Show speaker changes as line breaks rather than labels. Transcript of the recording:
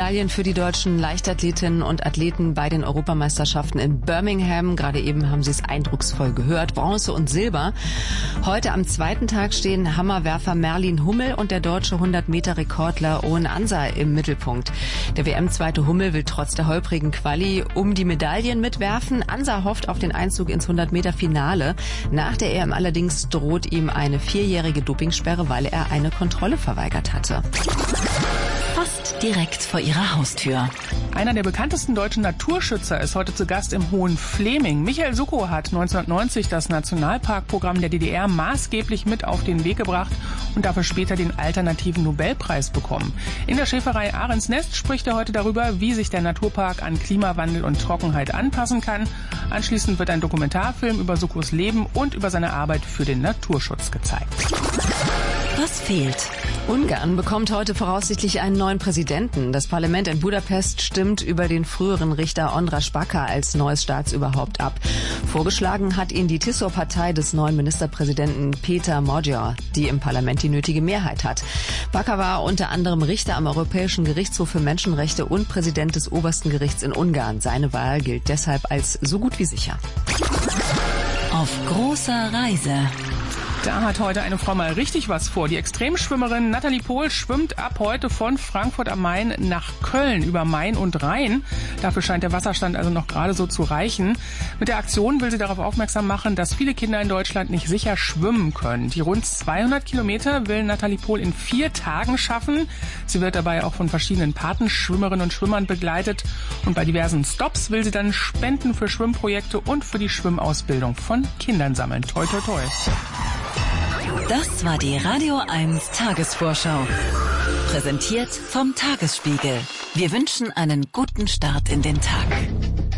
Medaillen für die deutschen Leichtathletinnen und Athleten bei den Europameisterschaften in Birmingham. Gerade eben haben Sie es eindrucksvoll gehört. Bronze und Silber. Heute am zweiten Tag stehen Hammerwerfer Merlin Hummel und der deutsche 100-Meter-Rekordler Owen Ansa im Mittelpunkt. Der WM-Zweite Hummel will trotz der holprigen Quali um die Medaillen mitwerfen. Ansa hofft auf den Einzug ins 100-Meter-Finale. Nach der EM allerdings droht ihm eine 4-jährige Dopingsperre, weil er eine Kontrolle verweigert hatte.
Fast direkt vor ihrer Haustür.
Einer der bekanntesten deutschen Naturschützer ist heute zu Gast im Hohenfleming. Michael Suckow hat 1990 das Nationalparkprogramm der DDR maßgeblich mit auf den Weg gebracht und dafür später den alternativen Nobelpreis bekommen. In der Schäferei Ahrensnest spricht er heute darüber, wie sich der Naturpark an Klimawandel und Trockenheit anpassen kann. Anschließend wird ein Dokumentarfilm über Suckows Leben und über seine Arbeit für den Naturschutz gezeigt.
Was fehlt?
Ungarn bekommt heute voraussichtlich einen neuen Präsidenten. Das Parlament in Budapest stimmt über den früheren Richter András Baka als neues Staatsoberhaupt ab. Vorgeschlagen hat ihn die TISZO-Partei des neuen Ministerpräsidenten Péter Magyar, die im Parlament die nötige Mehrheit hat. Baka war unter anderem Richter am Europäischen Gerichtshof für Menschenrechte und Präsident des obersten Gerichts in Ungarn. Seine Wahl gilt deshalb als so gut wie sicher.
Auf großer Reise.
Da hat heute eine Frau mal richtig was vor. Die Extremschwimmerin Nathalie Pohl schwimmt ab heute von Frankfurt am Main nach Köln über Main und Rhein. Dafür scheint der Wasserstand also noch gerade so zu reichen. Mit der Aktion will sie darauf aufmerksam machen, dass viele Kinder in Deutschland nicht sicher schwimmen können. Die rund 200 Kilometer will Nathalie Pohl in 4 Tagen schaffen. Sie wird dabei auch von verschiedenen Patenschwimmerinnen und Schwimmern begleitet. Und bei diversen Stops will sie dann Spenden für Schwimmprojekte und für die Schwimmausbildung von Kindern sammeln. Toi, toi, toi.
Das war die Radio 1 Tagesvorschau. Präsentiert vom Tagesspiegel. Wir wünschen einen guten Start in den Tag.